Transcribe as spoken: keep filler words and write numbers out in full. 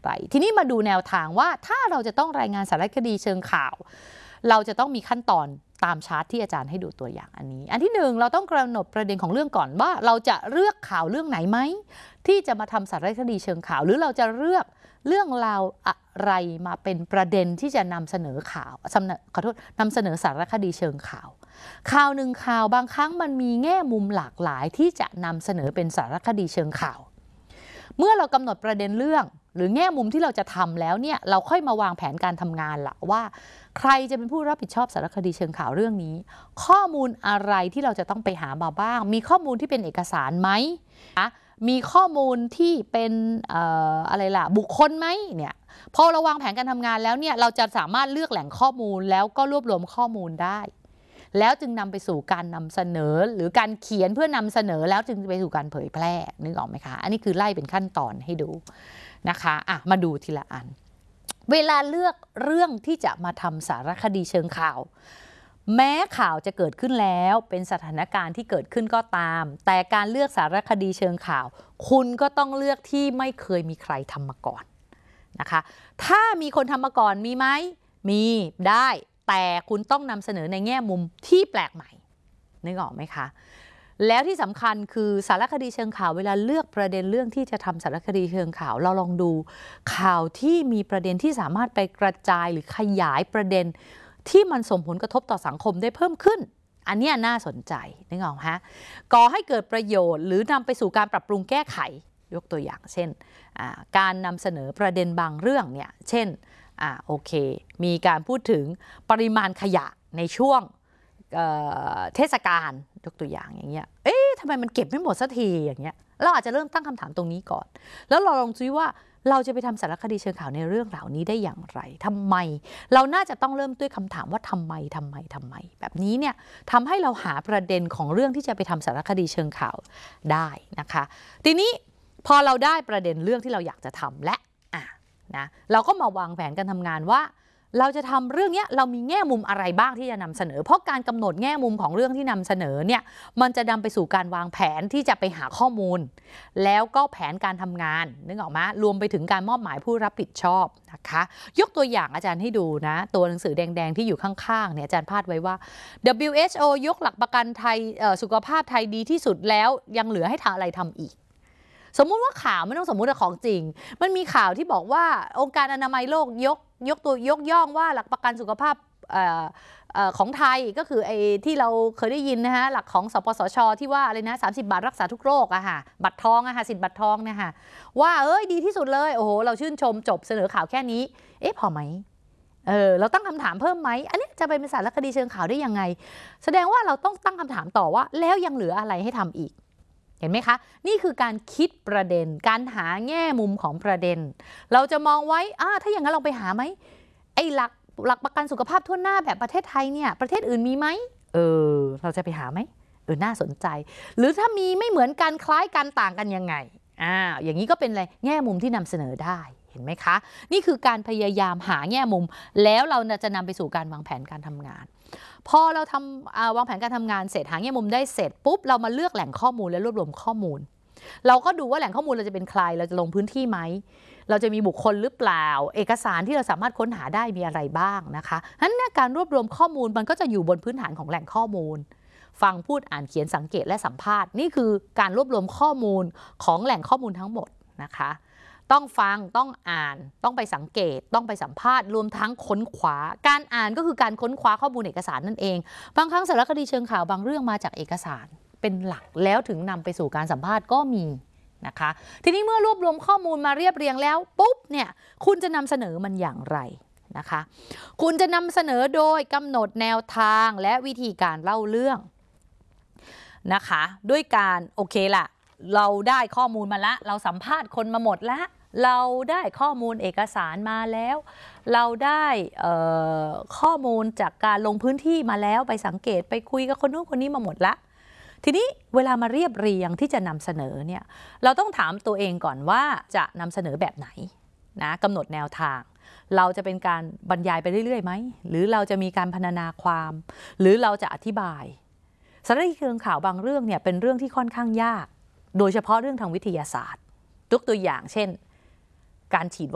ไรทีนี้มาดูแนวทางว่าถ้าเราจะต้องรายงานสารคดีเชิงข่าวเราจะต้องมีขั้นตอนตามชาร์ตที่อาจารย์ให้ดูตัวอย่างอันนี้อันที่หนึ่งเราต้องกำหนดประเด็นของเรื่องก่อนว่าเราจะเลือกข่าวเรื่องไหนไหมที่จะมาทำสารคดีเชิงข่าวหรือเราจะเลือกเรื่องราวอะไรมาเป็นประเด็นที่จะนำเสนอข่าวขอโทษนำเสนอสารคดีเชิงข่าวข่าวหนึ่งข่าวบางครั้งมันมีแง่มุมหลากหลายที่จะนำเสนอเป็นสารคดีเชิงข่าวเมื่อเรากำหนดประเด็นเรื่องหรือแง่มุมที่เราจะทำแล้วเนี่ยเราค่อยมาวางแผนการทำงานละว่าใครจะเป็นผู้รับผิดชอบสารคดีเชิงข่าวเรื่องนี้ข้อมูลอะไรที่เราจะต้องไปหามาบ้างมีข้อมูลที่เป็นเอกสารไหมมีข้อมูลที่เป็นเอ่ออะไรล่ะบุคคลไหมเนี่ยพอเราวางแผนการทำงานแล้วเนี่ยเราจะสามารถเลือกแหล่งข้อมูลแล้วก็รวบรวมข้อมูลได้แล้วจึงนำไปสู่การนำเสนอหรือการเขียนเพื่อนำเสนอแล้วจึงไปสู่การเผยแพร่นึกออกไหมคะอันนี้คือไล่เป็นขั้นตอนให้ดูนะคะอ่ะมาดูทีละอันเวลาเลือกเรื่องที่จะมาทำสารคดีเชิงข่าวแม้ข่าวจะเกิดขึ้นแล้วเป็นสถานการณ์ที่เกิดขึ้นก็ตามแต่การเลือกสารคดีเชิงข่าวคุณก็ต้องเลือกที่ไม่เคยมีใครทำมาก่อนนะคะถ้ามีคนทำมาก่อนมีไหมมีได้แต่คุณต้องนำเสนอในแง่มุมที่แปลกใหม่นึกออกไหมคะแล้วที่สำคัญคือสารคดีเชิงข่าวเวลาเลือกประเด็นเรื่องที่จะทำสารคดีเชิงข่าวเราลองดูข่าวที่มีประเด็นที่สามารถไปกระจายหรือขยายประเด็นที่มันส่งผลกระทบต่อสังคมได้เพิ่มขึ้นอันนี้น่าสนใจนึกออกไหมก่อให้เกิดประโยชน์หรือนำไปสู่การปรับปรุงแก้ไขยกตัวอย่างเช่นการนำเสนอประเด็นบางเรื่องเนี่ยเช่นอ่าโอเคมีการพูดถึงปริมาณขยะในช่วงเทศกาลยกตัวอย่างอย่างเงี้ยเอ๊ะทำไมมันเก็บไม่หมดสักทีอย่างเงี้ยเราอาจจะเริ่มตั้งคำถามตรงนี้ก่อนแล้วเราลองดูว่าเราจะไปทำสารคดีเชิงข่าวในเรื่องเหล่านี้ได้อย่างไรทำไมเราน่าจะต้องเริ่มด้วยคำถามว่าทำไมทำไมทำไมแบบนี้เนี่ยทำให้เราหาประเด็นของเรื่องที่จะไปทำสารคดีเชิงข่าวได้นะคะทีนี้พอเราได้ประเด็นเรื่องที่เราอยากจะทำและอ่ะนะเราก็มาวางแผนการทำงานว่าเราจะทำเรื่องนี้เรามีแง่มุมอะไรบ้างที่จะนำเสนอเพราะการกำหนดแง่มุมของเรื่องที่นำเสนอเนี่ยมันจะนำไปสู่การวางแผนที่จะไปหาข้อมูลแล้วก็แผนการทำงานนึกออกไหมรวมไปถึงการมอบหมายผู้รับผิดชอบนะคะยกตัวอย่างอาจารย์ให้ดูนะตัวหนังสือแดงๆที่อยู่ข้างๆเนี่ยอาจารย์พาดไว้ว่า ดับเบิลยู เอช โอ ยกหลักประกันไทยสุขภาพไทยดีที่สุดแล้วยังเหลือให้ทำอะไรทำอีกสมมุติว่าข่าวไม่ต้องสมมุติว่าของจริงมันมีข่าวที่บอกว่าองค์การอนามัยโลกยกยกตัวยกย่องว่าหลักประกันสุขภาพของไทยก็คือไอ้ที่เราเคยได้ยินนะฮะหลักของสปสช.ที่ว่าอะไรนะสามสิบบาทรักษาทุกโรคอะค่ะบัตรทองอะค่ะสิทธิ์บัตรทองเนี่ยค่ะว่าเอ้ยดีที่สุดเลยโอ้โหเราชื่นชมจบเสนอข่าวแค่นี้เอ๊ะพอไหมเออเราตั้งคำถามเพิ่มไหมอันนี้จะไปเป็นสารคดีเชิงข่าวได้ยังไงแสดงว่าเราต้องตั้งคำถามต่อว่าแล้วยังเหลืออะไรให้ทำอีกเห็นไหมคะนี่คือการคิดประเด็นการหาแง่มุมของประเด็นเราจะมองไว้อ่าถ้าอย่างนั้นเราไปหาไหมไอ้หลักหลักประกันสุขภาพทั่วหน้าแบบประเทศไทยเนี่ยประเทศอื่นมีไหมเออเราจะไปหาไหมเออน่าสนใจหรือถ้ามีไม่เหมือนกันคล้ายกันต่างกันยังไงอ่าอย่างนี้ก็เป็นอะไรแง่มุมที่นำเสนอได้เห็นไหมคะนี่คือการพยายามหาแง่มุมแล้วเราจะนำไปสู่การวางแผนการทำงานพอเราทำวางแผนการทำงานเสร็จหาแง่มุมได้เสร็จปุ๊บเรามาเลือกแหล่งข้อมูลและรวบรวมข้อมูลเราก็ดูว่าแหล่งข้อมูลเราจะเป็นใครเราจะลงพื้นที่ไหมเราจะมีบุคคลหรือเปล่าเอกสารที่เราสามารถค้นหาได้มีอะไรบ้างนะคะฉะนั้นการรวบรวมข้อมูลมันก็จะอยู่บนพื้นฐานของแหล่งข้อมูลฟังพูดอ่านเขียนสังเกตและสัมภาษณ์นี่คือการรวบรวมข้อมูลของแหล่งข้อมูลทั้งหมดนะคะต้องฟังต้องอ่านต้องไปสังเกตต้องไปสัมภาษณ์รวมทั้งค้นคว้าการอ่านก็คือการค้นคว้าข้อมูลเอกสารนั่นเองบางครั้งสารคดีเชิงข่าวบางเรื่องมาจากเอกสารเป็นหลักแล้วถึงนำไปสู่การสัมภาษณ์ก็มีนะคะทีนี้เมื่อรวบรวมข้อมูลมาเรียบเรียงแล้วปุ๊บเนี่ยคุณจะนำเสนอมันอย่างไรนะคะคุณจะนำเสนอโดยกำหนดแนวทางและวิธีการเล่าเรื่องนะคะด้วยการโอเคล่ะเราได้ข้อมูลมาละเราสัมภาษณ์คนมาหมดละเราได้ข้อมูลเอกสารมาแล้วเราได้ข้อมูลจากการลงพื้นที่มาแล้วไปสังเกตไปคุยกับคนนู้นคนนี้มาหมดละทีนี้เวลามาเรียบเรียงที่จะนำเสนอเนี่ยเราต้องถามตัวเองก่อนว่าจะนำเสนอแบบไหนนะกำหนดแนวทางเราจะเป็นการบรรยายไปเรื่อยๆไหมหรือเราจะมีการพรรณนาความหรือเราจะอธิบายสารคดีเชิงข่าวบางเรื่องเนี่ยเป็นเรื่องที่ค่อนข้างยากโดยเฉพาะเรื่องทางวิทยาศาสตร์ยกตัวอย่างเช่นการฉีด